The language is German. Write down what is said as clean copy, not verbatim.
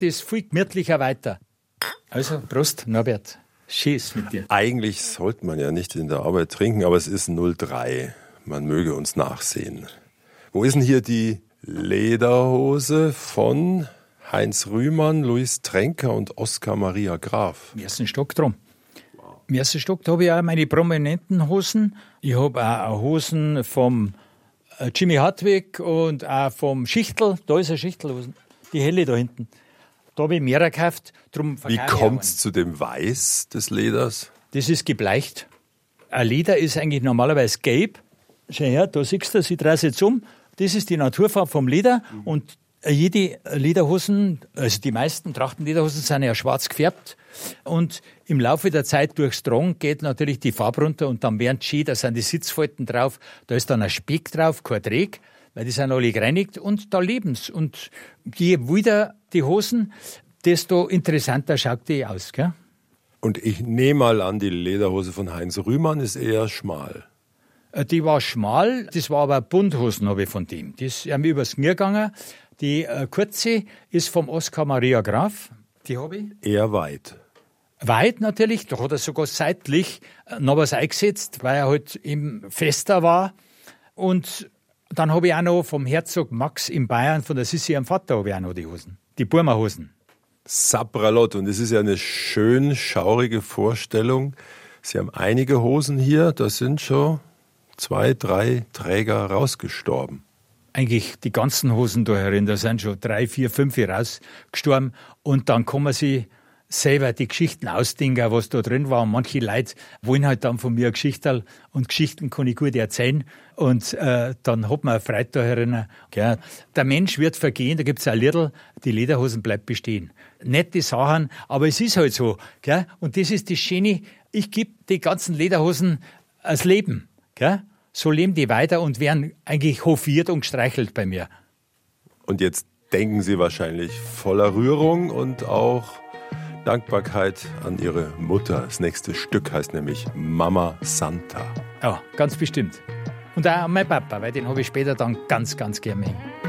Das ist viel gemütlicher weiter. Also, Prost, Norbert. Schieß mit dir. Eigentlich sollte man ja nicht in der Arbeit trinken, aber es ist 03. Man möge uns nachsehen. Wo ist denn hier die Lederhose von Heinz Rühmann, Luis Trenker und Oskar Maria Graf? Im ersten Stock drum. Im ersten Stock habe ich auch meine prominenten Hosen. Ich habe auch Hosen vom Jimmy Hartwig und auch vom Schichtel. Da ist eine Schichtelhosen. Die helle da hinten. Da habe ich mehr gekauft. Wie kommt es zu dem Weiß des Leders? Das ist gebleicht. Ein Leder ist eigentlich normalerweise gelb. Schau her, da siehst du das, ich drehe es jetzt um. Das ist die Naturfarbe vom Leder. Und jede Lederhosen, also die meisten Trachtenlederhosen sind ja schwarz gefärbt. Und im Laufe der Zeit durchs Tragen geht natürlich die Farbe runter und dann werden schön, da sind die Sitzfalten drauf, da ist dann ein Speck drauf, kein Dreck, weil die sind alle gereinigt und da leben sie. Und je wilder die Hosen, desto interessanter schaut die aus, gell? Und ich nehme mal an, die Lederhose von Heinz Rühmann ist eher schmal. Die war schmal, das war aber Bunthosen habe ich von dem. Die ist mir übers Knie gegangen. Die kurze ist vom Oskar Maria Graf, die habe ich. Eher weit. Weit natürlich, da hat er sogar seitlich noch was eingesetzt, weil er halt eben fester war. Und dann habe ich auch noch vom Herzog Max in Bayern, von der Sissi am Vater, habe ich auch noch die Hosen. Die Burmerhosen. Sapralot, und es ist ja eine schön schaurige Vorstellung. Sie haben einige Hosen hier, da sind schon 2, 3 Träger rausgestorben. Eigentlich die ganzen Hosen da herin, da sind schon 3, 4, 5 rausgestorben. Und dann kann man sich selber die Geschichten ausdenken, was da drin war. Und manche Leute wollen halt dann von mir eine Geschichte und Geschichten kann ich gut erzählen. Und dann hat man eine Freude da herin. Ja. Der Mensch wird vergehen, da gibt's ein Liedl, die Lederhosen bleibt bestehen. Nette Sachen, aber es ist halt so. Gell? Und das ist das Schöne, ich gebe die ganzen Lederhosen als Leben. Gell? So leben die weiter und werden eigentlich hofiert und gestreichelt bei mir. Und jetzt denken Sie wahrscheinlich voller Rührung und auch Dankbarkeit an Ihre Mutter. Das nächste Stück heißt nämlich Mama Santa. Ja, ganz bestimmt. Und auch an meinen Papa, weil den habe ich später dann ganz, ganz gern.